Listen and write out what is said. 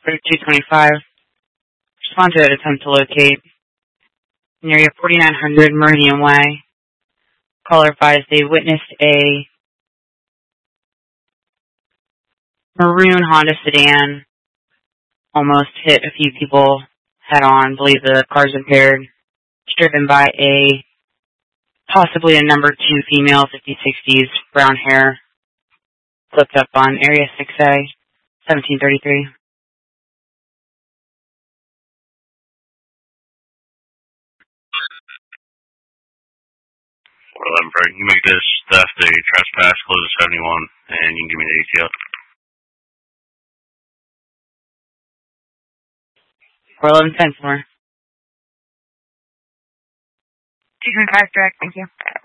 225. Respond to an attempt to locate. In area 4900 Meridian Way. Caller advised they witnessed a maroon Honda sedan almost hit a few people head on. Believe the car's impaired. It's driven by possibly a number 2 female, 50-60s, brown hair. Flipped up on area 6A, 1733. Well, you make this theft a trespass, close to 71, and you can give me the ATO. 411 Fenimore. 225 direct, thank you.